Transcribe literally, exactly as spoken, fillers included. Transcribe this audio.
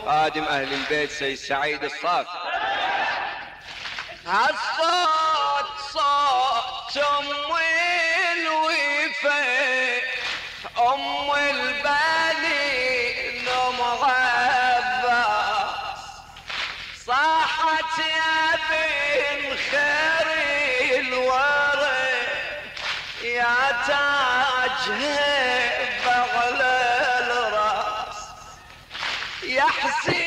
خادم أهل البيت سيد سعيد الصافي. هالصوت صوت أم الوفا أم البنين أم عباس صاحت يا بن خير الورى يا تاجها بغل الراس يا حسين